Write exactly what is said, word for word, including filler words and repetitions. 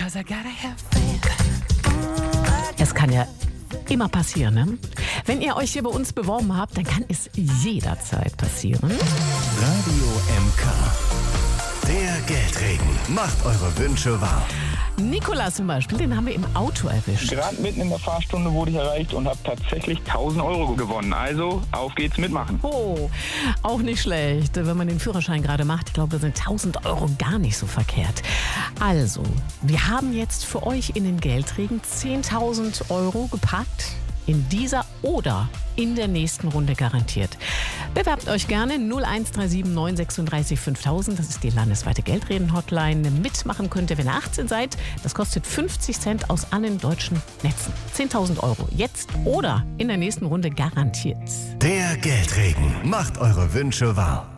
Es kann ja immer passieren, ne? Wenn ihr euch hier bei uns beworben habt, dann kann es jederzeit passieren. Radio M K. Der Geldregen macht eure Wünsche wahr. Nikolaus zum Beispiel, den haben wir im Auto erwischt. Gerade mitten in der Fahrstunde wurde ich erreicht und habe tatsächlich tausend Euro gewonnen. Also, auf geht's, mitmachen. Oh, auch nicht schlecht, wenn man den Führerschein gerade macht. Ich glaube, da sind tausend Euro gar nicht so verkehrt. Also, wir haben jetzt für euch in den Geldregen zehntausend Euro gepackt. In dieser oder in der nächsten Runde garantiert. Bewerbt euch gerne null eins drei sieben neun drei sechs fünftausend. Das ist die landesweite Geldreden-Hotline. Mitmachen könnt ihr, wenn ihr achtzehn seid. Das kostet fünfzig Cent aus allen deutschen Netzen. zehntausend Euro jetzt oder in der nächsten Runde garantiert. Der Geldregen macht eure Wünsche wahr.